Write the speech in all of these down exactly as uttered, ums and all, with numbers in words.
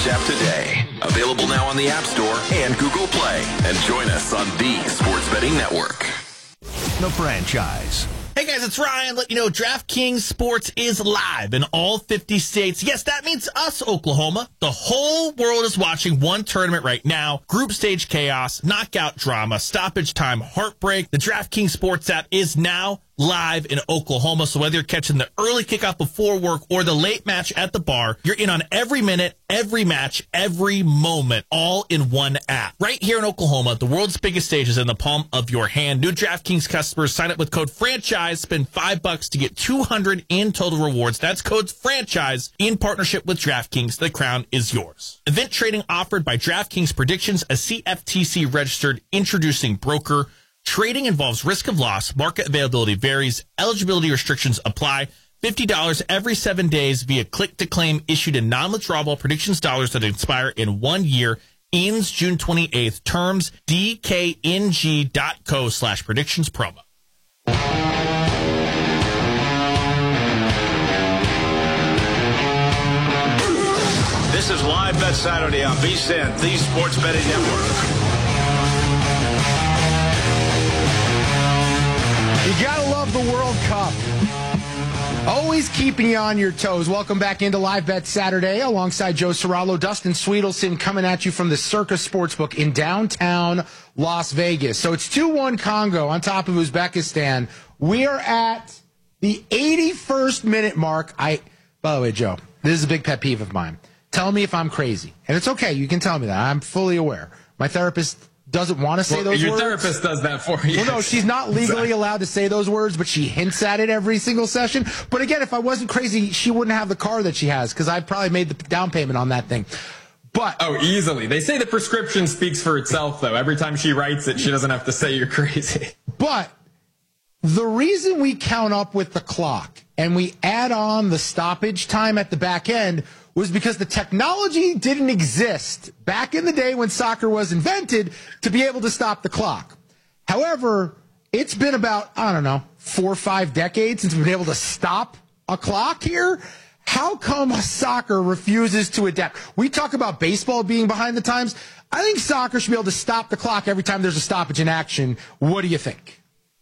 Advantage app today. Available now on the App Store and Google Play. And join us on the Sports Betting Network. The Franchise. Hey guys, it's Ryan. Let you know DraftKings Sports is live in all fifty states. Yes, that means us, Oklahoma. The whole world is watching one tournament right now. Group stage chaos, knockout drama, stoppage time, heartbreak. The DraftKings Sports app is now live in Oklahoma. So whether you're catching the early kickoff before work or the late match at the bar, you're in on every minute, every match, every moment, all in one app. Right here in Oklahoma, the world's biggest stage is in the palm of your hand. New DraftKings customers sign up with code FRANCHISE, spend five bucks to get two hundred in total rewards. That's code FRANCHISE in partnership with DraftKings. The crown is yours. Event trading offered by DraftKings Predictions, a C F T C registered introducing broker. Trading involves risk of loss. Market availability varies. Eligibility restrictions apply. fifty dollars every seven days via click-to-claim issued in non-withdrawable predictions dollars that expire in one year. Ends June twenty-eighth. Terms dkng.co slash predictions promo. This is Live Bet Saturday on V S I N, the Sports Betting Network. You gotta love the World Cup. Always keeping you on your toes. Welcome back into Live Bet Saturday alongside Joe Serralo, Dustin Sweetelson coming at you from the Circus Sportsbook in downtown Las Vegas. So it's two one Congo on top of Uzbekistan. We are at the eighty-first minute mark. I, by the way, Joe, this is a big pet peeve of mine. Tell me if I'm crazy. And it's okay. You can tell me that. I'm fully aware. My therapist doesn't want to say well, those your words. Your therapist does that for you. Well, no, she's not legally exactly. allowed to say those words, but she hints at it every single session. But again, if I wasn't crazy, she wouldn't have the car that she has because I probably made the down payment on that thing. But oh, easily. They say the prescription speaks for itself, though. Every time she writes it, she doesn't have to say you're crazy. But the reason we count up with the clock and we add on the stoppage time at the back end was because the technology didn't exist back in the day when soccer was invented to be able to stop the clock. However, it's been about, I don't know, four or five decades since we've been able to stop a clock here. How come soccer refuses to adapt? We talk about baseball being behind the times. I think soccer should be able to stop the clock every time there's a stoppage in action. What do you think?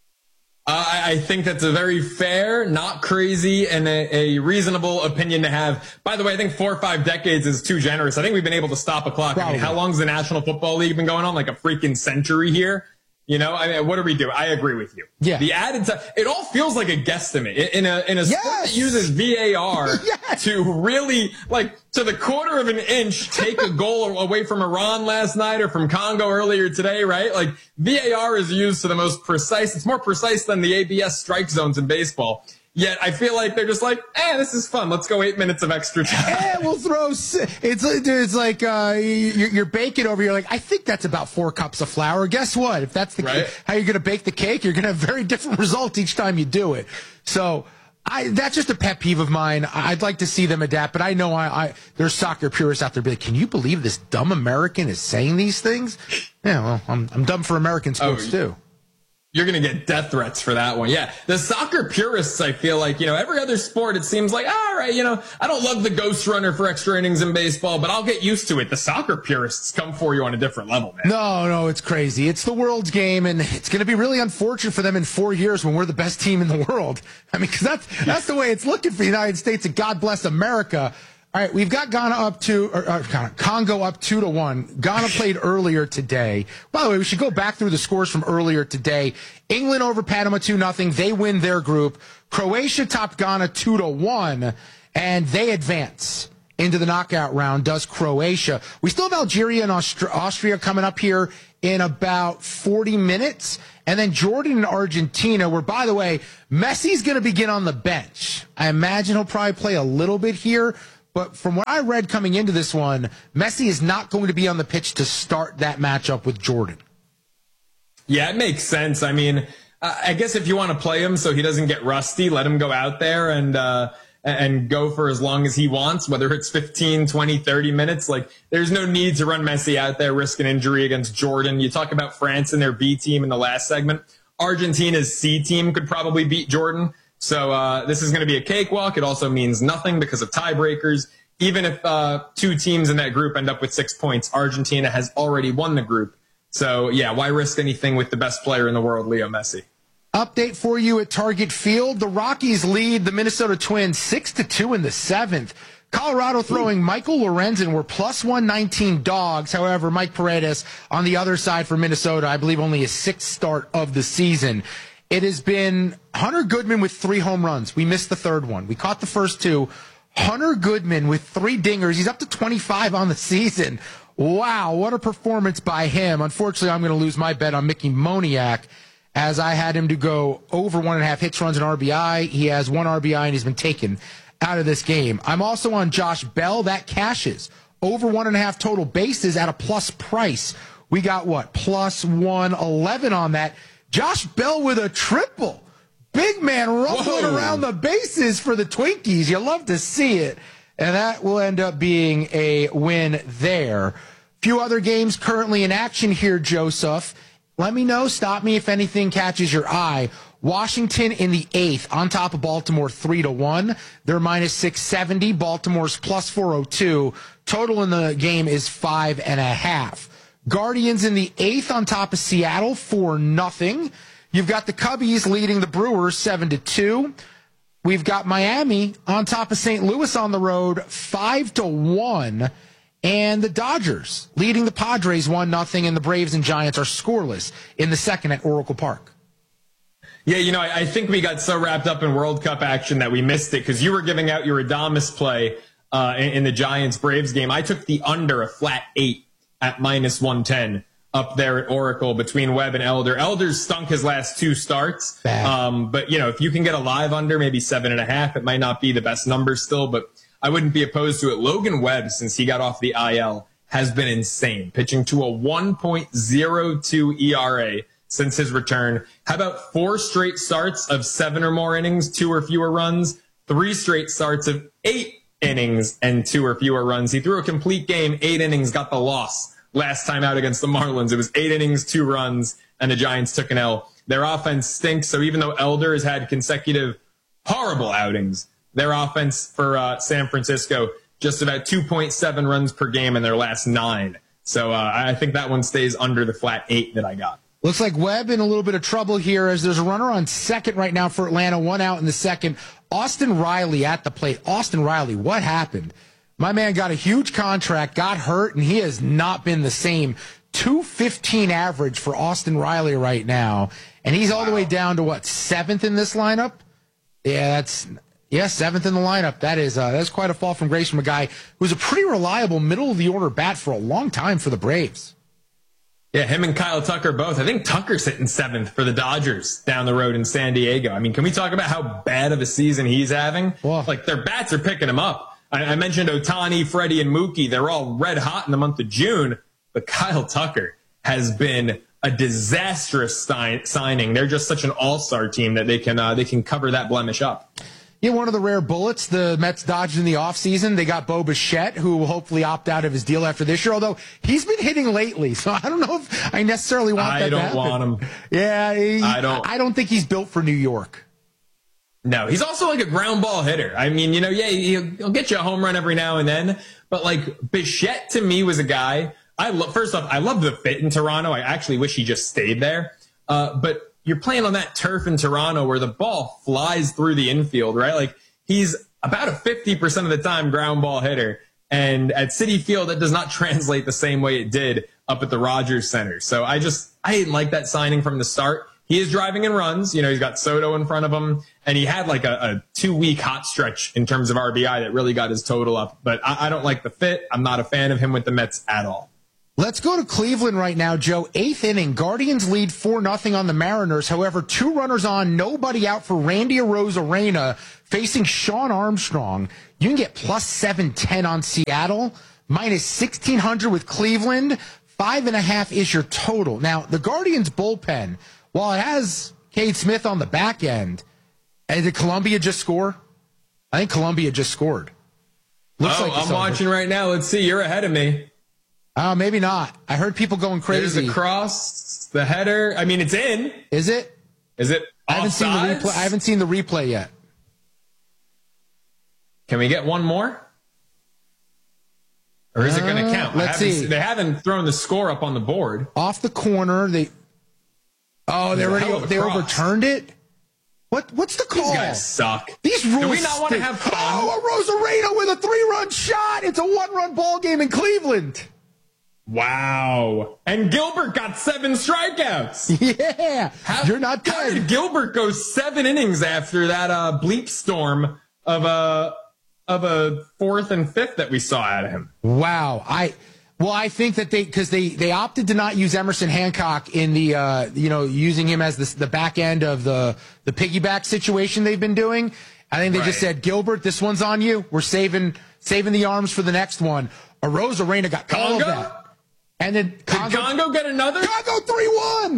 Uh, I think that's a very fair, not crazy, and a, a reasonable opinion to have. By the way, I think four or five decades is too generous. I think we've been able to stop a clock. I mean, how long has the National Football League been going on? Like a freaking century here. You know, I mean, what do we do? I agree with you. Yeah. The added time, it all feels like a guesstimate in a, in a yes. sport that uses V A R yes. to really, like, to the quarter of an inch, take a goal away from Iran last night or from Congo earlier today, right? Like, V A R is used to the most precise. It's more precise than the A B S strike zones in baseball. Yet I feel like they're just like, eh, this is fun. Let's go eight minutes of extra time. Eh, we'll throw. It's it's like uh, you're, you're baking over. You're like, I think that's about four cups of flour. Guess what? If that's the right. how you're going to bake the cake, you're going to have very different results each time you do it. So I that's just a pet peeve of mine. I'd like to see them adapt, but I know I, I there's soccer purists out there be like, can you believe this dumb American is saying these things? Yeah, well, I'm I'm dumb for American sports oh, too. You're going to get death threats for that one. Yeah. The soccer purists, I feel like, you know, every other sport, it seems like, all right, you know, I don't love the ghost runner for extra innings in baseball, but I'll get used to it. The soccer purists come for you on a different level, man. No, no, it's crazy. It's the world's game, and it's going to be really unfortunate for them in four years when we're the best team in the world. I mean, because that's, that's the way it's looking for the United States, and God bless America. All right, we've got Ghana up to, or, or Congo up two to one. Ghana played earlier today. By the way, we should go back through the scores from earlier today. England over Panama two nothing. They win their group. Croatia topped Ghana two to one, and they advance into the knockout round. Does Croatia? We still have Algeria and Austria, Austria coming up here in about forty minutes, and then Jordan and Argentina. Where, by the way, Messi's going to begin on the bench. I imagine he'll probably play a little bit here. But from what I read coming into this one, Messi is not going to be on the pitch to start that matchup with Jordan. Yeah, it makes sense. I mean, I guess if you want to play him so he doesn't get rusty, let him go out there and uh, and go for as long as he wants, whether it's fifteen, twenty, thirty minutes. Like, there's no need to run Messi out there, risk an injury against Jordan. You talk about France and their B team in the last segment. Argentina's C team could probably beat Jordan. So uh, this is going to be a cakewalk. It also means nothing because of tiebreakers. even if uh, two teams in that group end up with six points, Argentina has already won the group. So, yeah, why risk anything with the best player in the world, Leo Messi? Update for you at Target Field. The Rockies lead the Minnesota Twins six to two in the seventh. Colorado throwing Michael Lorenzen were plus one nineteen dogs. However, Mike Paredes on the other side for Minnesota, I believe only his sixth start of the season. It has been Hunter Goodman with three home runs. We missed the third one. We caught the first two. Hunter Goodman with three dingers. He's up to twenty-five on the season. Wow, what a performance by him. Unfortunately, I'm going to lose my bet on Mickey Moniak, as I had him to go over one and a half hits, runs, and R B I. He has one R B I, and he's been taken out of this game. I'm also on Josh Bell. That cashes. Over one and a half total bases at a plus price. We got what? plus one eleven on that. Josh Bell with a triple. Big man rumbling Whoa. around the bases for the Twinkies. You love to see it. And that will end up being a win there. Few other games currently in action here, Joseph. Let me know. Stop me if anything catches your eye. Washington in the eighth on top of Baltimore three to one. They're minus six seventy. Baltimore's plus four oh two. Total in the game is five and a half. Guardians in the eighth on top of Seattle four nothing. You've got the Cubbies leading the Brewers seven to two. We've got Miami on top of Saint Louis on the road five to one. And the Dodgers leading the Padres one nothing, and the Braves and Giants are scoreless in the second at Oracle Park. Yeah, you know, I, I think we got so wrapped up in World Cup action that we missed it because you were giving out your Adames play uh, in, in the Giants-Braves game. I took the under a flat eight at minus one ten up there at Oracle between Webb and Elder. Elder's stunk his last two starts. Um, but, you know, if you can get a live under, maybe seven and a half, it might not be the best number still, but I wouldn't be opposed to it. Logan Webb, since he got off the I L, has been insane, pitching to a one point oh two E R A since his return. How about four straight starts of seven or more innings, two or fewer runs, three straight starts of eight innings and two or fewer runs. He threw a complete game, eight innings, got the loss last time out against the Marlins. It was eight innings, two runs, and the Giants took an L. Their offense stinks, so even though Elder has had consecutive horrible outings, their offense for uh, San Francisco, just about two point seven runs per game in their last nine. So uh, I think that one stays under the flat eight that I got. Looks like Webb in a little bit of trouble here as there's a runner on second right now for Atlanta, one out in the second. Austin Riley at the plate. Austin Riley, what happened? My man got a huge contract, got hurt, and he has not been the same. two fifteen average for Austin Riley right now. And he's all wow. the way down to, what, seventh in this lineup? Yeah, that's... Yeah, seventh in the lineup. That is uh, that's quite a fall from grace from a guy who's a pretty reliable middle-of-the-order bat for a long time for the Braves. Yeah, him and Kyle Tucker both. I think Tucker's hitting seventh for the Dodgers down the road in San Diego. I mean, can we talk about how bad of a season he's having? Well, like, their bats are picking him up. I, I mentioned Ohtani, Freddie, and Mookie. They're all red hot in the month of June, but Kyle Tucker has been a disastrous sign- signing. They're just such an all-star team that they can uh, they can cover that blemish up. Yeah, one of the rare bullets the Mets dodged in the offseason. They got Bo Bichette, who will hopefully opt out of his deal after this year, although he's been hitting lately, so I don't know if I necessarily want I that to happen. I don't want him. Yeah, he, I don't. I don't think he's built for New York. No, he's also like a ground ball hitter. I mean, you know, yeah, he'll, he'll get you a home run every now and then, but like Bichette to me was a guy, I love. First off, I love the fit in Toronto. I actually wish he just stayed there, uh, but you're playing on that turf in Toronto where the ball flies through the infield, right? Like, he's about a fifty percent of the time ground ball hitter. And at Citi Field, that does not translate the same way it did up at the Rogers Center. So I just, I didn't like that signing from the start. He is driving in runs. You know, he's got Soto in front of him. And he had like a, a two-week hot stretch in terms of R B I that really got his total up. But I, I don't like the fit. I'm not a fan of him with the Mets at all. Let's go to Cleveland right now, Joe. Eighth inning. Guardians lead four nothing on the Mariners. However, two runners on, nobody out for Randy Arozarena facing Sean Armstrong. You can get plus seven ten on Seattle, minus sixteen hundred with Cleveland. Five and a half is your total. Now, the Guardians bullpen, while it has Cade Smith on the back end, and did Columbia just score? I think Columbia just scored. Looks oh, like I'm over. Watching right now. Let's see. You're ahead of me. Uh, maybe not. I heard people going crazy. There's a cross, the header. I mean, it's in. Is it? Is it? I haven't seen the replay. I haven't seen the replay yet. Can we get one more? Or is it going to count? Uh, let's see. They haven't thrown the score up on the board. Off the corner, they. Oh, they already they cross. overturned it. What what's the call? These guys suck. These rules. Do we not want to have fun? Oh, a Rosarena with a three-run shot. It's a one-run ball game in Cleveland. Wow. And Gilbert got seven strikeouts. Yeah. How, You're not dead. How did Gilbert go seven innings after that uh, bleep storm of a of a fourth and fifth that we saw out of him? Wow. I well, I think that they because they they opted to not use Emerson Hancock in the uh, you know using him as the the back end of the the piggyback situation they've been doing. I think they right. just said, Gilbert, this one's on you. We're saving saving the arms for the next one. Arozarena got all of that. And then Congo, Did Congo get another? Congo three one.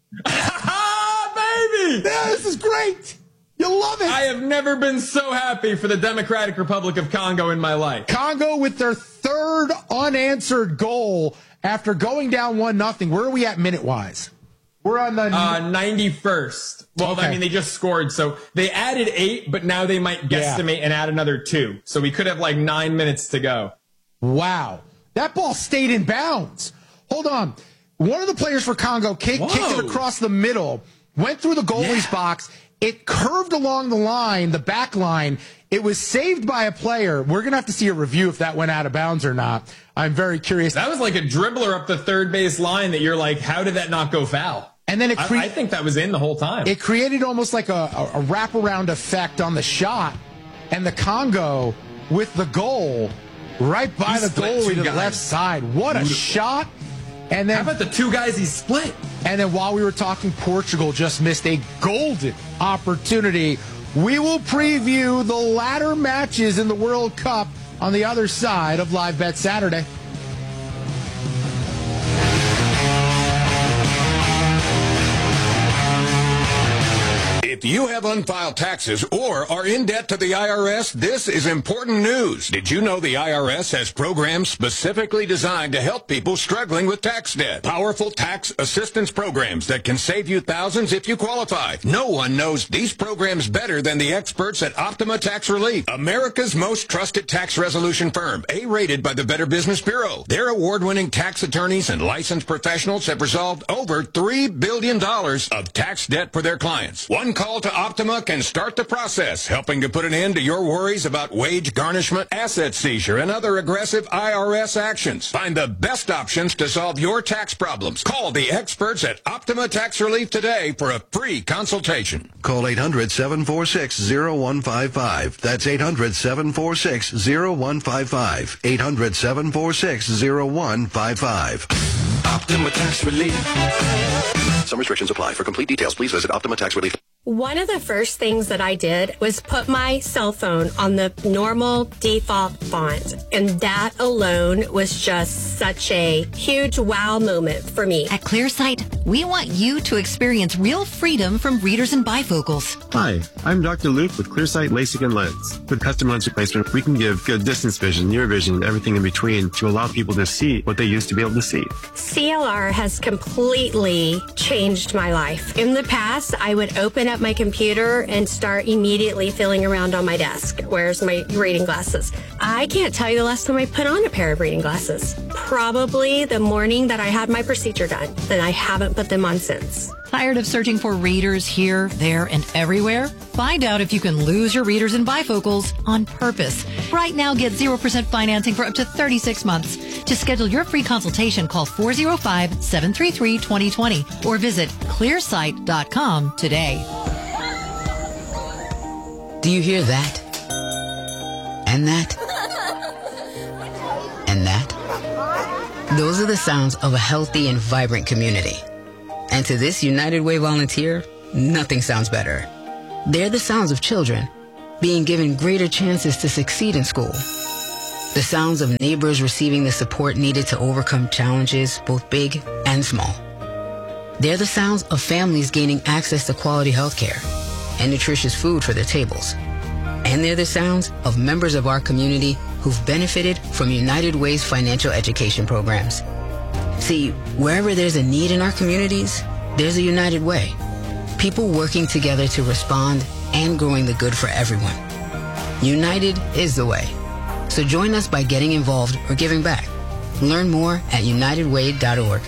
Baby! Yeah, this is great. You love it. I have never been so happy for the Democratic Republic of Congo in my life. Congo with their third unanswered goal after going down one nothing. Where are we at minute-wise? We're on the... Uh, ninety-first. Well, okay. I mean, they just scored, so they added eight, but now they might guesstimate yeah. and add another two. So we could have like nine minutes to go. Wow. That ball stayed in bounds. Hold on. One of the players for Congo kick, kicked it across the middle, went through the goalie's yeah. box. It curved along the line, the back line. It was saved by a player. We're going to have to see a review if that went out of bounds or not. I'm very curious. That was like a dribbler up the third base line that you're like, how did that not go foul? And then it cre- I, I think that was in the whole time. It created almost like a, a, a wraparound effect on the shot. And the Congo with the goal right by he the goalie to the left side. What a shot. And then, how about the two guys he split? And then while we were talking, Portugal just missed a golden opportunity. We will preview the latter matches in the World Cup on the other side of Live Bet Saturday. If you have unfiled taxes or are in debt to the I R S, this is important news. Did you know the I R S has programs specifically designed to help people struggling with tax debt? Powerful tax assistance programs that can save you thousands if you qualify. No one knows these programs better than the experts at Optima Tax Relief, America's most trusted tax resolution firm, A-rated by the Better Business Bureau. Their award-winning tax attorneys and licensed professionals have resolved over three billion dollars of tax debt for their clients. One call to Optima can start the process, helping to put an end to your worries about wage garnishment, asset seizure, and other aggressive I R S actions. Find the best options to solve your tax problems. Call the experts at Optima Tax Relief today for a free consultation. Call eight hundred, seven four six, zero one five five. That's eight hundred, seven four six, zero one five five. eight hundred, seven four six, zero one five five. Optima Tax Relief. Some restrictions apply. For complete details, please visit Optima Tax Relief. One of the first things that I did was put my cell phone on the normal default font. And that alone was just such a huge wow moment for me. At ClearSight, we want you to experience real freedom from readers and bifocals. Hi, I'm Doctor Luke with ClearSight LASIK and Lens. With custom lens replacement, we can give good distance vision, near vision, and everything in between to allow people to see what they used to be able to see. C L R has completely changed my life. In the past, I would open up my computer and start immediately feeling around on my desk. Where's my reading glasses? I can't tell you the last time I put on a pair of reading glasses. Probably the morning that I had my procedure done. And I haven't put them on since. Tired of searching for readers here, there, and everywhere? Find out if you can lose your readers and bifocals on purpose. Right now, get zero percent financing for up to thirty-six months. To schedule your free consultation, call four oh five, seven three three, two oh two oh or visit clear sight dot com today. Do you hear that? And that? And that? Those are the sounds of a healthy and vibrant community. And to this United Way volunteer, nothing sounds better. They're the sounds of children being given greater chances to succeed in school. The sounds of neighbors receiving the support needed to overcome challenges, both big and small. They're the sounds of families gaining access to quality health care and nutritious food for their tables. And they're the sounds of members of our community who've benefited from United Way's financial education programs. See, wherever there's a need in our communities, there's a United Way. People working together to respond and growing the good for everyone. United is the way. So join us by getting involved or giving back. Learn more at united way dot org.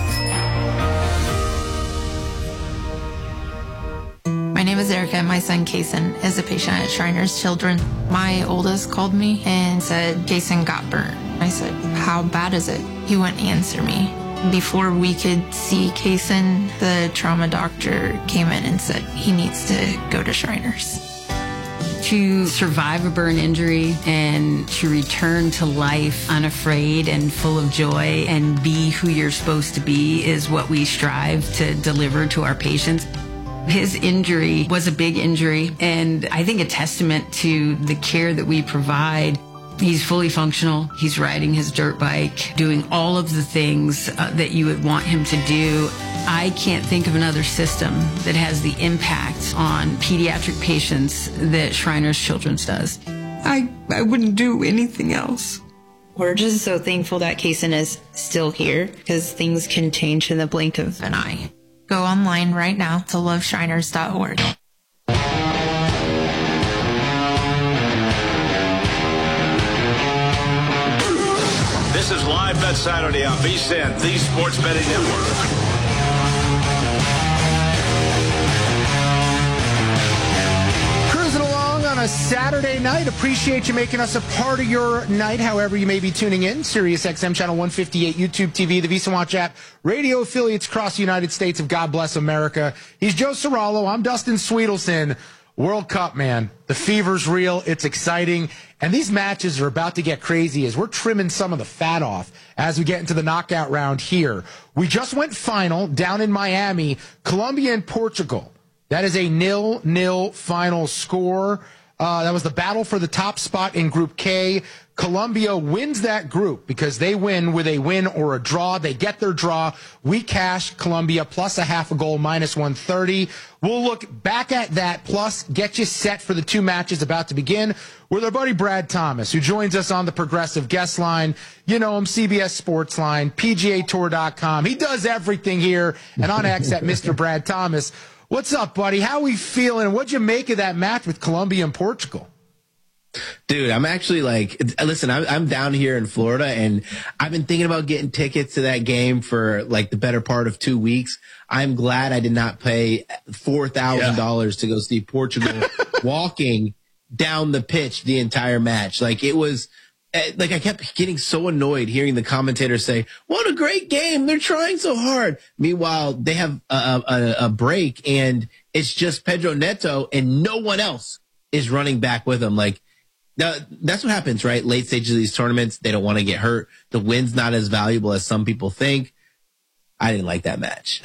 My name is Erica, and my son, Kason, is a patient at Shriners Children. My oldest called me and said, Kason got burned. I said, how bad is it? He wouldn't answer me. Before we could see Kason, the trauma doctor came in and said he needs to go to Shriners. To survive a burn injury and to return to life unafraid and full of joy and be who you're supposed to be is what we strive to deliver to our patients. His injury was a big injury, and I think a testament to the care that we provide. He's fully functional. He's riding his dirt bike, doing all of the things uh, that you would want him to do. I can't think of another system that has the impact on pediatric patients that Shriners Children's does. I, I wouldn't do anything else. We're just so thankful that Kason is still here, because things can change in the blink of an eye. Go online right now to love shriners dot org. This is Live Bet Saturday on V S I N, the Sports Betting Network. Cruising along on a Saturday night. Appreciate you making us a part of your night, however you may be tuning in. Sirius X M Channel one fifty-eight, YouTube T V, the VSiN Watch app, radio affiliates across the United States of God Bless America. He's Joe Serralo. I'm Dustin Sweetelson. World Cup, man. The fever's real. It's exciting. And these matches are about to get crazy as we're trimming some of the fat off as we get into the knockout round here. We just went final down in Miami, Colombia and Portugal. That is a nil-nil final score. Uh, that was the battle for the top spot in Group K. Colombia wins that group because they win with a win or a draw. They get their draw. We cash Colombia plus a half a goal, minus one thirty. We'll look back at that, plus get you set for the two matches about to begin with our buddy Brad Thomas, who joins us on the Progressive Guest Line. You know him, C B S Sports Line, P G A Tour dot com. He does everything here, and on X at Mister Brad Thomas. What's up, buddy? How we feeling? What'd you make of that match with Colombia and Portugal? Dude, I'm actually like, listen, I'm, I'm down here in Florida, and I've been thinking about getting tickets to that game for like the better part of two weeks. I'm glad I did not pay four thousand dollars yeah. to go see Portugal walking down the pitch the entire match. Like it was, like I kept getting so annoyed hearing the commentators say, what a great game. They're trying so hard. Meanwhile, they have a, a, a break, and it's just Pedro Neto and no one else is running back with them. Like, now, that's what happens, right? Late stages of these tournaments, they don't want to get hurt. The win's not as valuable as some people think. I didn't like that match.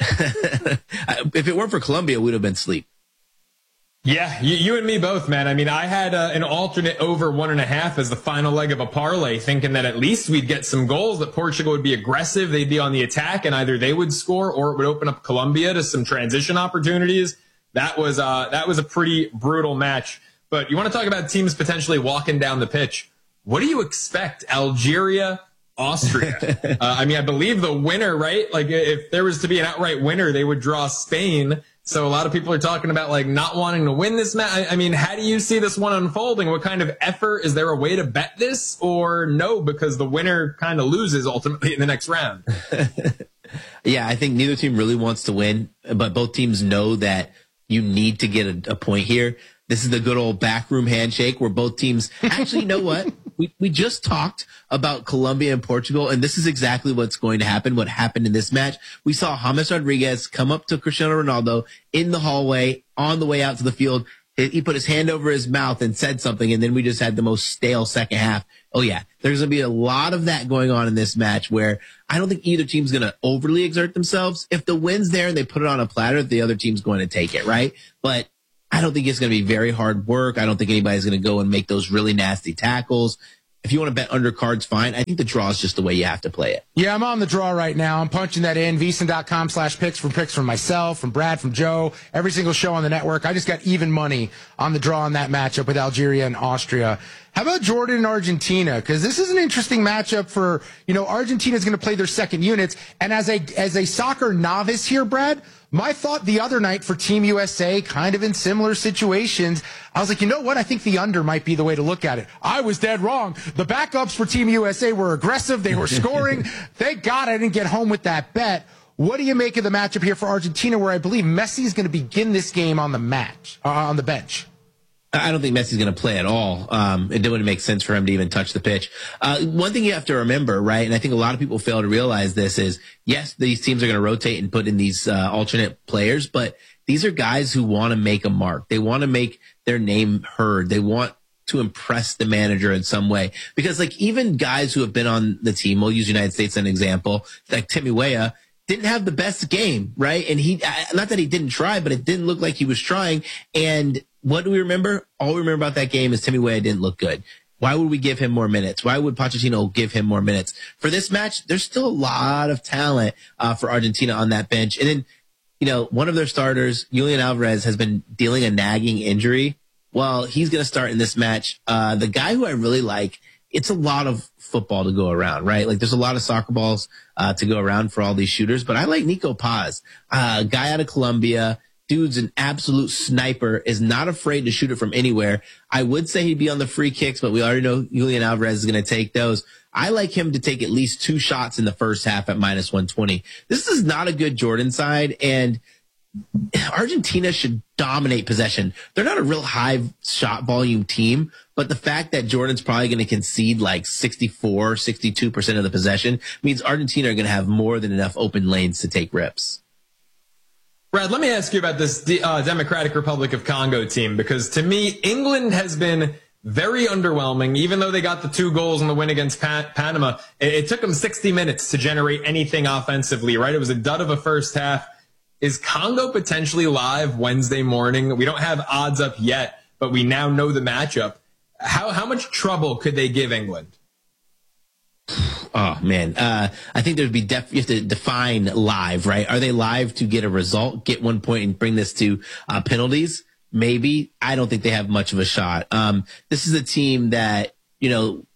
If it weren't for Colombia, we'd have been asleep. Yeah, you, you and me both, man. I mean, I had uh, an alternate over one and a half as the final leg of a parlay, thinking that at least we'd get some goals, that Portugal would be aggressive, they'd be on the attack, and either they would score or it would open up Colombia to some transition opportunities. That was uh, that was a pretty brutal match. But you want to talk about teams potentially walking down the pitch. What do you expect? Algeria, Austria. uh, I mean, I believe the winner, right? Like if there was to be an outright winner, they would draw Spain. So a lot of people are talking about like not wanting to win this match. I, I mean, how do you see this one unfolding? What kind of effort? Is there a way to bet this or no? Because the winner kind of loses ultimately in the next round. Yeah, I think neither team really wants to win, but both teams know that you need to get a, a point here. This is the good old backroom handshake where both teams actually, you know what? We we just talked about Colombia and Portugal, and this is exactly what's going to happen, what happened in this match. We saw James Rodriguez come up to Cristiano Ronaldo in the hallway on the way out to the field. He put his hand over his mouth and said something, and then we just had the most stale second half. Oh, yeah, there's going to be a lot of that going on in this match where I don't think either team's going to overly exert themselves. If the win's there and they put it on a platter, the other team's going to take it, right? But I don't think it's going to be very hard work. I don't think anybody's going to go and make those really nasty tackles. If you want to bet undercards, fine. I think the draw is just the way you have to play it. Yeah, I'm on the draw right now. I'm punching that in. V S I N dot com slash picks for picks from myself, from Brad, from Joe, every single show on the network. I just got even money on the draw on that matchup with Algeria and Austria. How about Jordan and Argentina? Because this is an interesting matchup for, you know, Argentina's going to play their second units. And as a as a soccer novice here, Brad, My thought the other night for Team U S A, kind of in similar situations, I was like, you know what? I think the under might be the way to look at it. I was dead wrong. The backups for Team U S A were aggressive. They were scoring. Thank God I didn't get home with that bet. What do you make of the matchup here for Argentina, where I believe Messi is going to begin this game on the match, uh, on the bench? I don't think Messi's going to play at all. Um, it wouldn't make sense for him to even touch the pitch. Uh, one thing you have to remember, right, and I think a lot of people fail to realize this is, yes, these teams are going to rotate and put in these uh, alternate players, but these are guys who want to make a mark. They want to make their name heard. They want to impress the manager in some way. Because, like, even guys who have been on the team, we'll use United States as an example, like Timmy Weah, didn't have the best game, right? And he, not that he didn't try, but it didn't look like he was trying. And what do we remember? All we remember about that game is Timmy Weah didn't look good. Why would we give him more minutes? Why would Pochettino give him more minutes? For this match, there's still a lot of talent uh, for Argentina on that bench. And then, you know, one of their starters, Julian Alvarez, has been dealing a nagging injury. Well, he's going to start in this match. Uh, the guy who I really like, it's a lot of football to go around, right? Like, there's a lot of soccer balls uh, to go around for all these shooters, but I like Nico Paz, uh, a guy out of Colombia. Dude's an absolute sniper, is not afraid to shoot it from anywhere. I would say he'd be on the free kicks, but we already know Julian Alvarez is going to take those. I like him to take at least two shots in the first half at minus one twenty. This is not a good Jordan side, and Argentina should dominate possession. They're not a real high shot volume team, but the fact that Jordan's probably going to concede like sixty-four, sixty-two percent of the possession means Argentina are going to have more than enough open lanes to take rips. Brad, let me ask you about this uh, Democratic Republic of Congo team, because to me, England has been very underwhelming. Even though they got the two goals in the win against pa- Panama, it, it took them sixty minutes to generate anything offensively, right? It was a dud of a first half. Is Congo potentially live Wednesday morning? We don't have odds up yet, but we now know the matchup. How how much trouble could they give England? Oh, man. Uh, I think there'd be def- you have to define live, right? Are they live to get a result, get one point, and bring this to uh, penalties? Maybe. I don't think they have much of a shot. Um, this is a team that, you know,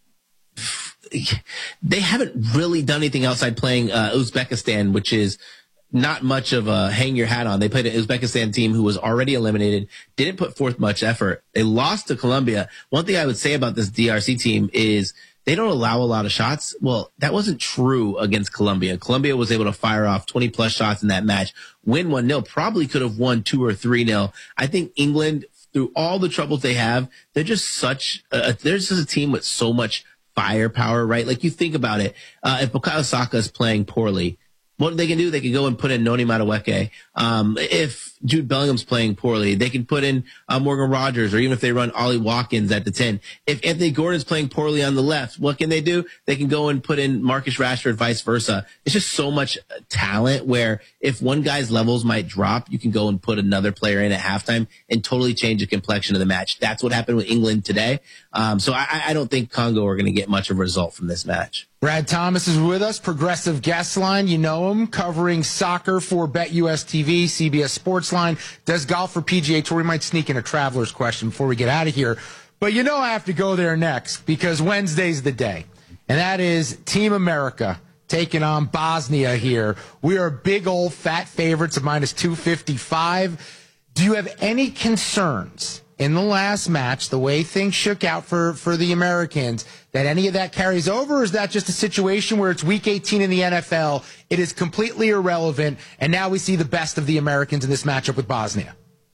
they haven't really done anything outside playing uh, Uzbekistan, which is not much of a hang your hat on. They played an Uzbekistan team who was already eliminated, didn't put forth much effort. They lost to Colombia. One thing I would say about this D R C team is they don't allow a lot of shots. Well, that wasn't true against Colombia. Colombia was able to fire off twenty plus shots in that match, win one nil, probably could have won two or three nil. I think England, through all the troubles they have, they're just such a, there's just a team with so much firepower, right? Like, you think about it. Uh, if Bukayo Saka is playing poorly, what they can do, they can go and put in Noni Madueke. Um, if Jude Bellingham's playing poorly, they can put in uh, Morgan Rogers, or even if they run Ollie Watkins at the ten. If Anthony Gordon's playing poorly on the left, what can they do? They can go and put in Marcus Rashford, vice versa. It's just so much talent where if one guy's levels might drop, you can go and put another player in at halftime and totally change the complexion of the match. That's what happened with England today. Um, so I, I don't think Congo are going to get much of a result from this match. Brad Thomas is with us, Progressive Guest Line. You know him, covering soccer for BetUS T V, C B S Sports Line, does golf for P G A Tour. We might sneak in a traveler's question before we get out of here. But you know I have to go there next, because Wednesday's the day. And that is Team America taking on Bosnia here. We are big old fat favorites of minus two fifty-five. Do you have any concerns in the last match, the way things shook out for, for the Americans, that any of that carries over? Or is that just a situation where it's week eighteen in the N F L, it is completely irrelevant, and now we see the best of the Americans in this matchup with Bosnia?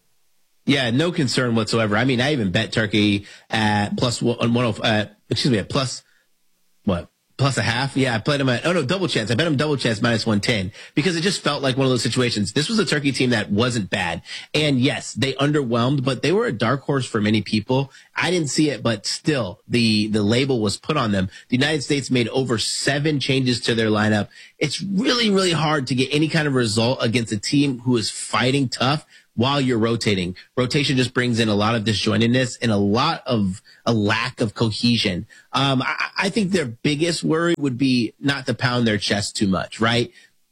Yeah, no concern whatsoever. I mean, I even bet Turkey at plus one, one uh, excuse me, at plus, what? Plus a half? Yeah, I played him at, oh no, double chance. I bet him double chance minus one ten, because it just felt like one of those situations. This was a Turkey team that wasn't bad. And yes, they underwhelmed, but they were a dark horse for many people. I didn't see it, but still, the, the label was put on them. The United States made over seven changes to their lineup. It's really, really hard to get any kind of result against a team who is fighting tough while you're rotating. Rotation just brings in a lot of disjointedness and a lot of a lack of cohesion. Um, I, I think their biggest worry would be not to pound their chest too much, right?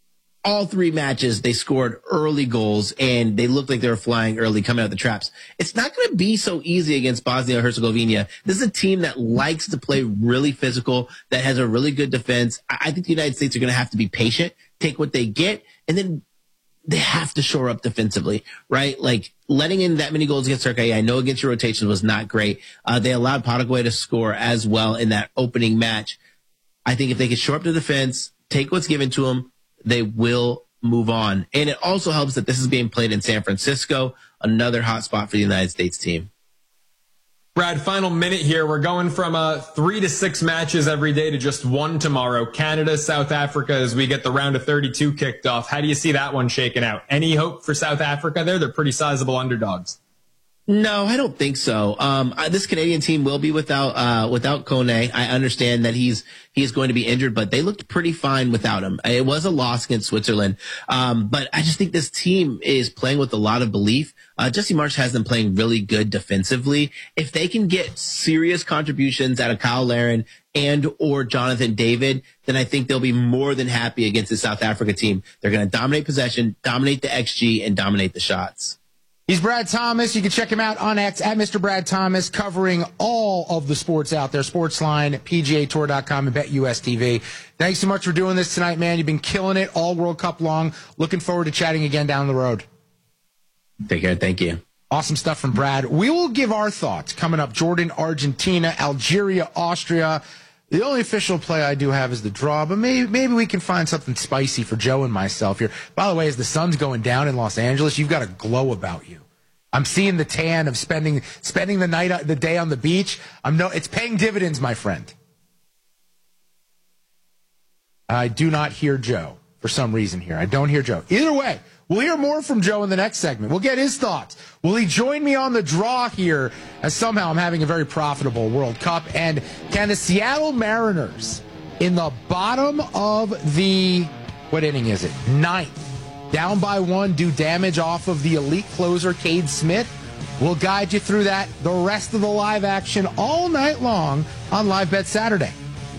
All three matches, they scored early goals and they looked like they were flying early, coming out the traps. It's not going to be so easy against Bosnia-Herzegovina. This is a team that likes to play really physical, that has a really good defense. I, I think the United States are going to have to be patient, take what they get, and then they have to shore up defensively, right? Like letting in that many goals against Turkey, I know against your rotations was not great. Uh, they allowed Paraguay to score as well in that opening match. I think if they can shore up the defense, take what's given to them, they will move on. And it also helps that this is being played in San Francisco, another hot spot for the United States team. Brad, final minute here. We're going from uh, three to six matches every day to just one tomorrow. Canada, South Africa, as we get the round of thirty-two kicked off. How do you see that one shaking out? Any hope for South Africa there? They're pretty sizable underdogs. No, I don't think so. Um, I, this Canadian team will be without, uh, without Kone. I understand that he's, he's going to be injured, but they looked pretty fine without him. It was a loss against Switzerland. Um, but I just think this team is playing with a lot of belief. Uh, Jesse Marsch has them playing really good defensively. If they can get serious contributions out of Kyle Larin and or Jonathan David, then I think they'll be more than happy against the South Africa team. They're going to dominate possession, dominate the X G, and dominate the shots. He's Brad Thomas. You can check him out on X at Mister Brad Thomas, covering all of the sports out there. Sportsline, P G A Tour dot com, and BetUS T V. Thanks so much for doing this tonight, man. You've been killing it all World Cup long. Looking forward to chatting again down the road. Take care. Thank you. Awesome stuff from Brad. We will give our thoughts coming up. Jordan, Argentina, Algeria, Austria. The only official play I do have is the draw, but maybe maybe we can find something spicy for Joe and myself here. By the way, as the sun's going down in Los Angeles, you've got a glow about you. I'm seeing the tan of spending spending the night, the day on the beach. I'm no, it's paying dividends, my friend. I do not hear Joe for some reason here. I don't hear Joe. Either way, we'll hear more from Joe in the next segment. We'll get his thoughts. Will he join me on the draw here, as somehow I'm having a very profitable World Cup? And can the Seattle Mariners, in the bottom of the, what inning is it? Ninth, down by one, do damage off of the elite closer, Cade Smith? We'll guide you through that, the rest of the live action all night long on Live Bet Saturday.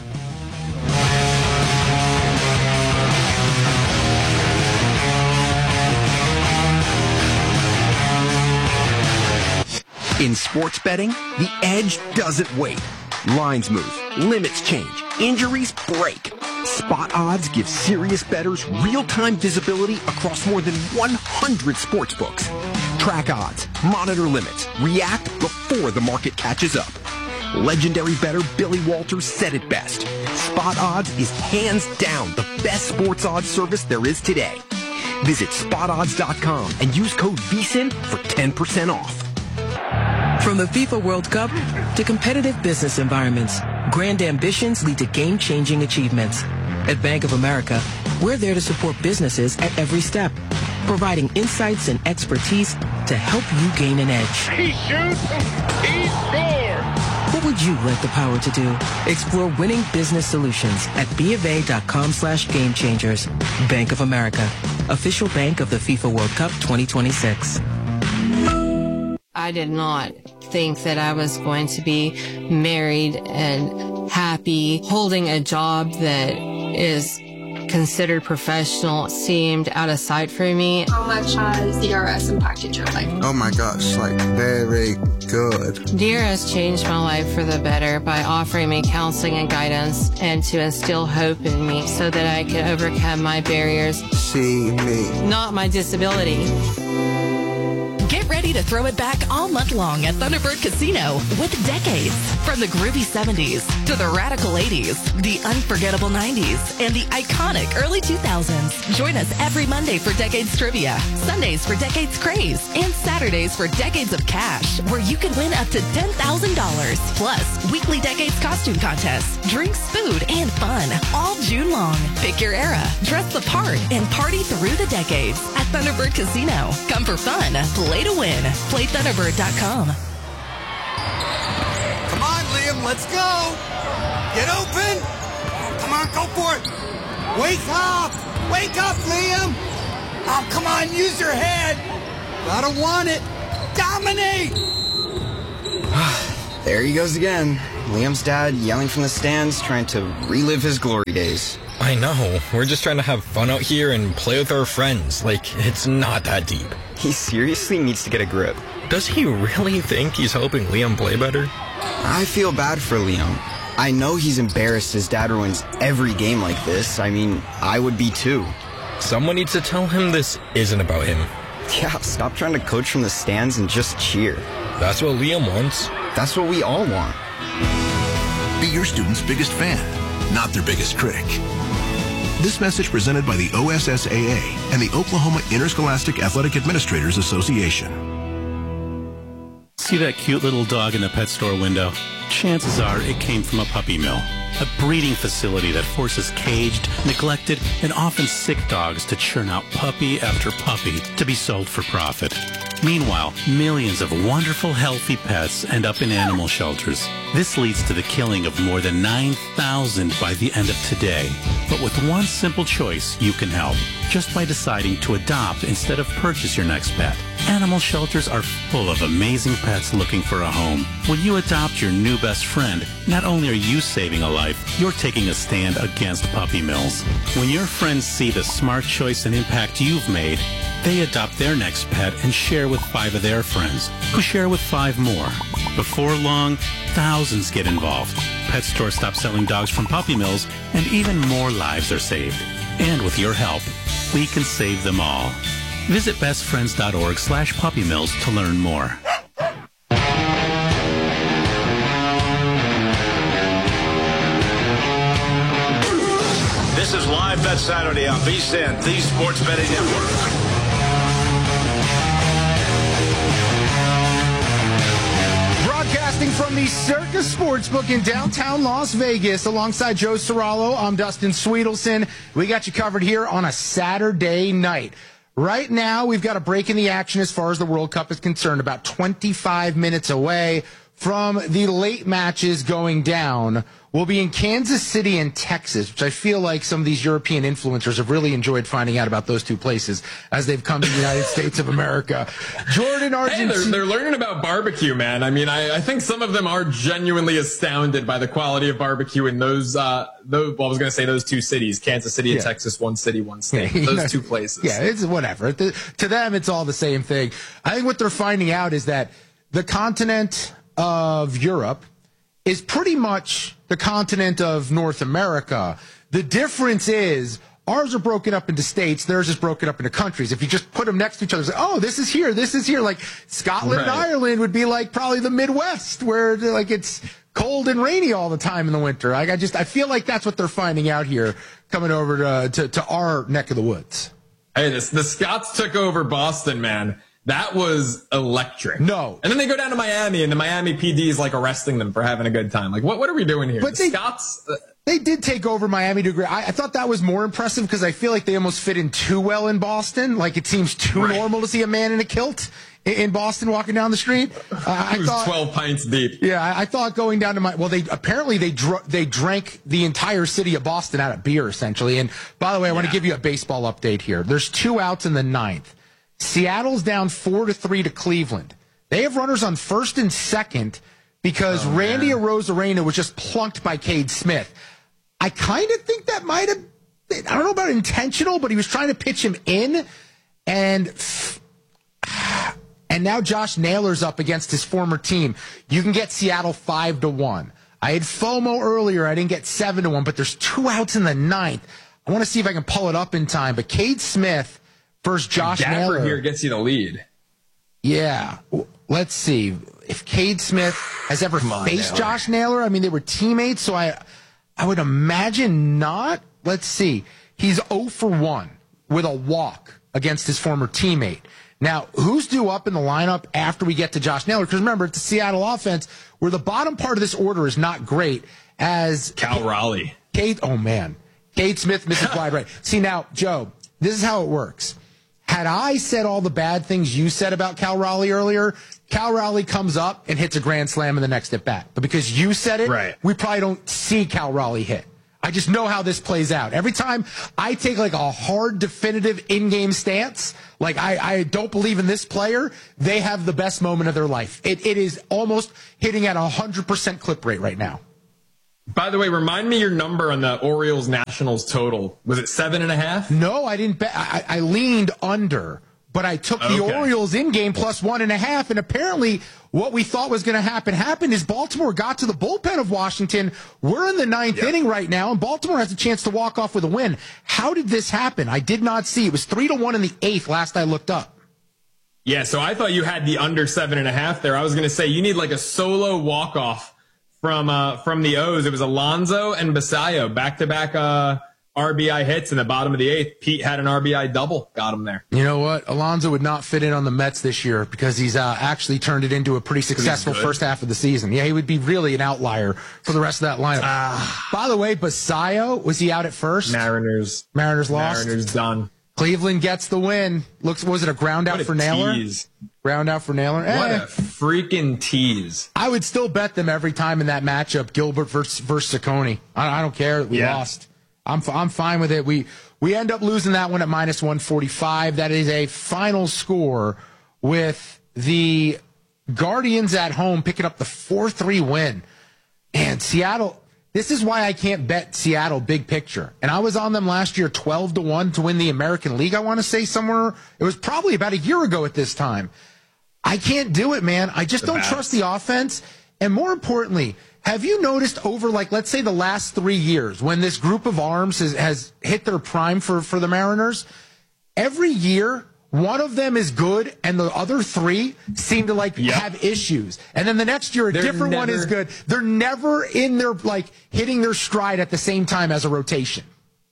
In sports betting, the edge doesn't wait. Lines move, limits change, injuries break. Spot Odds gives serious bettors real-time visibility across more than one hundred sports books. Track odds, monitor limits, react before the market catches up. Legendary bettor Billy Walters said it best. Spot Odds is hands down the best sports odds service there is today. Visit spot odds dot com and use code V S I N for ten percent off. From the FIFA World Cup to competitive business environments, grand ambitions lead to game-changing achievements. At Bank of America, we're there to support businesses at every step, providing insights and expertise to help you gain an edge. He shoots, he scores! What would you like the power to do? Explore winning business solutions at BofA.com slash game changers. Bank of America, official bank of the FIFA World Cup twenty twenty-six. I did not think that I was going to be married and happy. Holding a job that is considered professional seemed out of sight for me. How much has D R S impacted your life? Oh my gosh, like very good. D R S changed my life for the better by offering me counseling and guidance and to instill hope in me so that I could overcome my barriers. See me. Not my disability. Get ready to throw it back all month long at Thunderbird Casino with decades. From the groovy seventies to the radical eighties, the unforgettable nineties, and the iconic early two thousands. Join us every Monday for Decades Trivia, Sundays for Decades Craze, and Saturdays for Decades of Cash, where you can win up to ten thousand dollars. Plus, weekly Decades costume contests, drinks, food, and fun all June long. Pick your era, dress the part, and party through the decades at Thunderbird Casino. Come for fun, play to win. Play Thunderbird dot com. Come on, Liam, let's go. Get open. Come on, go for it. Wake up. Wake up, Liam. Oh, come on, use your head. Gotta want it. Dominate. There he goes again. Liam's dad yelling from the stands, trying to relive his glory days. I know. We're just trying to have fun out here and play with our friends. Like, it's not that deep. He seriously needs to get a grip. Does he really think he's helping Liam play better? I feel bad for Liam. I know he's embarrassed his dad ruins every game like this. I mean, I would be too. Someone needs to tell him this isn't about him. Yeah, stop trying to coach from the stands and just cheer. That's what Liam wants. That's what we all want. Be your student's biggest fan, not their biggest critic. This message presented by the O S S A A and the Oklahoma Interscholastic Athletic Administrators Association. See that cute little dog in the pet store window? Chances are it came from a puppy mill, a breeding facility that forces caged, neglected, and often sick dogs to churn out puppy after puppy to be sold for profit. Meanwhile, millions of wonderful, healthy pets end up in animal shelters. This leads to the killing of more than nine thousand by the end of today. But with one simple choice, you can help, just by deciding to adopt instead of purchase your next pet. Animal shelters are full of amazing pets looking for a home. When you adopt your new best friend, not only are you saving a life, you're taking a stand against puppy mills. When your friends see the smart choice and impact you've made, they adopt their next pet and share with five of their friends, who share with five more. Before long, thousands get involved. Pet stores stop selling dogs from puppy mills, and even more lives are saved. And with your help, we can save them all. Visit bestfriends.org slash puppy mills to learn more. This is Live Bet Saturday on V S I N, the Sports Betting Network. Broadcasting from the Circus Sportsbook in downtown Las Vegas alongside Joe Serralo, I'm Dustin Sweetelson. We got you covered here on a Saturday night. Right now, we've got a break in the action as far as the World Cup is concerned, about twenty-five minutes away from the late matches going down. We'll be in Kansas City and Texas, which I feel like some of these European influencers have really enjoyed finding out about those two places as they've come to the United States of America. Jordan, Argentina. Hey, they're, they're learning about barbecue, man. I mean, I, I think some of them are genuinely astounded by the quality of barbecue in those, uh, those well, I was going to say those two cities, Kansas City and yeah. Texas, one city, one state, yeah, those know, two places. Yeah, it's whatever. The, to them, it's all the same thing. I think what they're finding out is that the continent of Europe is pretty much the continent of North America. The difference is ours are broken up into states. Theirs is broken up into countries. If you just put them next to each other, say, oh, this is here, this is here. Like Scotland right. and Ireland would be like probably the Midwest where like it's cold and rainy all the time in the winter. Like I just, I feel like that's what they're finding out here coming over to, to, to our neck of the woods. Hey, this, the Scots took over Boston, man. That was electric. No. And then they go down to Miami, and the Miami P D is like arresting them for having a good time. Like, what what are we doing here? But the they, Scots. Uh, they did take over Miami to agree. I, I thought that was more impressive because I feel like they almost fit in too well in Boston. Like, it seems too right. normal to see a man in a kilt in, in Boston walking down the street. Uh, I it was thought, twelve pints deep. Yeah, I, I thought going down to my. Well, they apparently they dr- they drank the entire city of Boston out of beer, essentially. And by the way, I yeah. want to give you a baseball update here. There's two outs in the ninth. Seattle's down four to three to Cleveland. They have runners on first and second because oh, Randy Arozarena was just plunked by Cade Smith. I kind of think that might have been, I don't know about intentional, but he was trying to pitch him in, and and now Josh Naylor's up against his former team. You can get Seattle five to one. I had FOMO earlier. I didn't get seven to one, but there's two outs in the ninth. I want to see if I can pull it up in time. But Cade Smith versus Josh Dapper Naylor here gets you the lead. Yeah. Let's see. If Cade Smith has ever on, faced Naylor. Josh Naylor, I mean, they were teammates, so I I would imagine not. Let's see. He's oh for one with a walk against his former teammate. Now, who's due up in the lineup after we get to Josh Naylor? Because remember, it's the Seattle offense where the bottom part of this order is not great as Cal Raleigh. Cade, oh, man. Cade Smith misses wide right. See, now, Joe, this is how it works. Had I said all the bad things you said about Cal Raleigh earlier, Cal Raleigh comes up and hits a grand slam in the next at bat. But because you said it, right. we probably don't see Cal Raleigh hit. I just know how this plays out. Every time I take like a hard, definitive in-game stance, like I, I don't believe in this player, they have the best moment of their life. It, it is almost hitting at a one hundred percent clip rate right now. By the way, remind me your number on the Orioles Nationals total. Was it seven and a half? No, I didn't bet. I, I leaned under, but I took the Okay. Orioles in game plus one and a half. And apparently what we thought was going to happen happened is Baltimore got to the bullpen of Washington. We're in the ninth Yep. inning right now, and Baltimore has a chance to walk off with a win. How did this happen? I did not see. It was three to one in the eighth last I looked up. Yeah, so I thought you had the under seven and a half there. I was going to say you need like a solo walk-off from uh, from the O's. It was Alonso and Basayo, back-to-back uh, R B I hits in the bottom of the eighth. Pete had an R B I double. Got him there. You know what? Alonso would not fit in on the Mets this year because he's uh, actually turned it into a pretty successful first half of the season. Yeah, he would be really an outlier for the rest of that lineup. Ah. By the way, Basayo, was he out at first? Mariners. Mariners lost. Mariners done. Cleveland gets the win. Looks, was it a ground out What a for Naylor? tease. Ground out for Naylor. What Eh. a freaking tease. I would still bet them every time in that matchup, Gilbert versus, versus Saccone. I, I don't care. We Yeah. lost. I'm I'm fine with it. We we end up losing that one at minus one forty-five. That is a final score with the Guardians at home picking up the four three win. And Seattle, this is why I can't bet Seattle big picture. And I was on them last year twelve to one to win the American League, I want to say somewhere. It was probably about a year ago at this time. I can't do it, man. I just The don't bats. trust the offense. And more importantly, have you noticed over, like, let's say the last three years when this group of arms has, has hit their prime for, for the Mariners, every year, one of them is good and the other three seem to, like, Yep. have issues. And then the next year, a They're different one is never- good. They're never in their, like, hitting their stride at the same time as a rotation.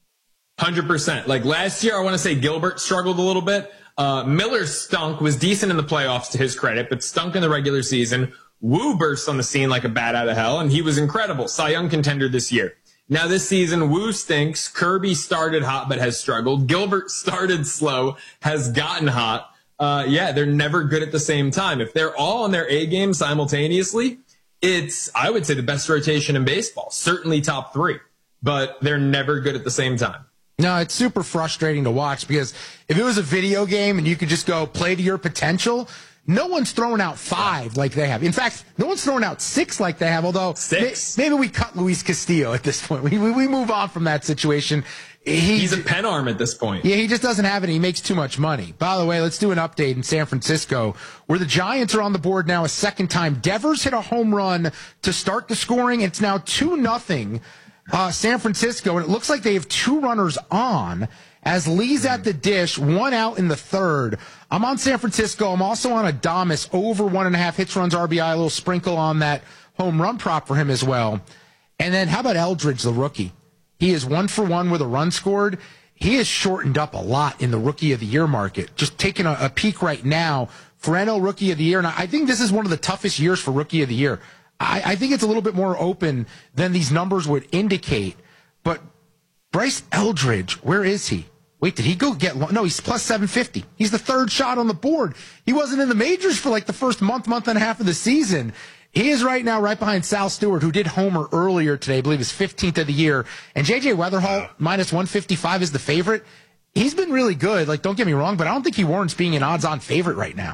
one hundred percent. Like last year, I want to say Gilbert struggled a little bit. Uh, Miller stunk, was decent in the playoffs to his credit, but stunk in the regular season. Wu burst on the scene like a bat out of hell, and he was incredible. Cy Young contender this year. Now this season, Wu stinks. Kirby started hot but has struggled. Gilbert started slow, has gotten hot. Uh, yeah, they're never good at the same time. If they're all on their A game simultaneously, it's, I would say, the best rotation in baseball. Certainly top three, but they're never good at the same time. No, it's super frustrating to watch because if it was a video game and you could just go play to your potential, no one's throwing out five like they have. In fact, no one's throwing out six like they have, although Six? may- maybe we cut Luis Castillo at this point. We, we, we move on from that situation. He, He's a pen arm at this point. Yeah, he just doesn't have it. He makes too much money. By the way, let's do an update in San Francisco where the Giants are on the board now a second time. Devers hit a home run to start the scoring. It's now two nothing uh, San Francisco, and it looks like they have two runners on as Lee's at the dish, one out in the third. I'm on San Francisco. I'm also on Adames over one and a half hits, runs, R B I, a little sprinkle on that home run prop for him as well. And then how about Eldridge, the rookie? He is one for one with a run scored. He has shortened up a lot in the Rookie of the Year market. Just taking a, a peek right now for N L Rookie of the Year. And I think this is one of the toughest years for Rookie of the Year. I, I think it's a little bit more open than these numbers would indicate. But Bryce Eldridge, where is he? Wait, did he go get one? No, he's plus seven fifty. He's the third shot on the board. He wasn't in the majors for like the first month, month and a half of the season. He is right now right behind Sal Stewart, who did homer earlier today, I believe his fifteenth of the year. And J J Weatherall, minus one fifty-five is the favorite. He's been really good. Like, don't get me wrong, but I don't think he warrants being an odds-on favorite right now.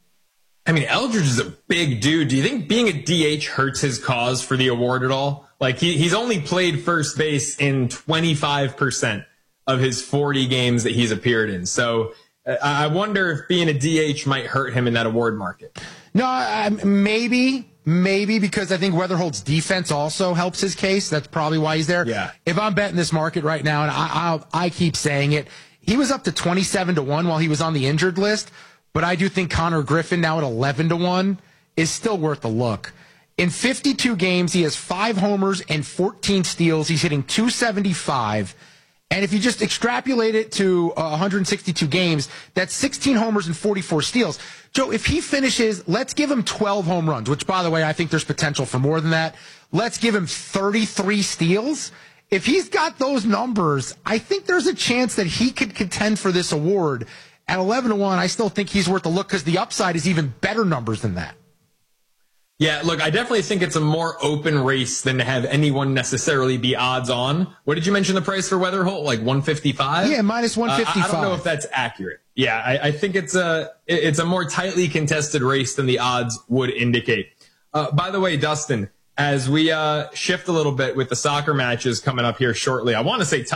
I mean, Eldridge is a big dude. Do you think being a D H hurts his cause for the award at all? Like, he, he's only played first base in twenty-five percent of his forty games that he's appeared in. So uh, I wonder if being a D H might hurt him in that award market. No, I, maybe, maybe because I think Weatherhold's defense also helps his case. That's probably why he's there. Yeah. If I'm betting this market right now, and I, I'll, I keep saying it, he was up to twenty-seven to one while he was on the injured list. But I do think Connor Griffin now at eleven to one is still worth a look. In fifty-two games, he has five homers and fourteen steals. He's hitting two seventy-five. And if you just extrapolate it to uh, one hundred sixty-two games, that's sixteen homers and forty-four steals. Joe, if he finishes, let's give him twelve home runs, which, by the way, I think there's potential for more than that. Let's give him thirty-three steals. If he's got those numbers, I think there's a chance that he could contend for this award. At eleven to one, I still think he's worth a look because the upside is even better numbers than that. Yeah, look, I definitely think it's a more open race than to have anyone necessarily be odds on. What did you mention the price for Weatherholt? Like one fifty-five? Yeah, minus one fifty-five. Uh, I don't know if that's accurate. Yeah, I, I think it's a it's a more tightly contested race than the odds would indicate. Uh, by the way, Dustin, as we uh, shift a little bit with the soccer matches coming up here shortly, I want to say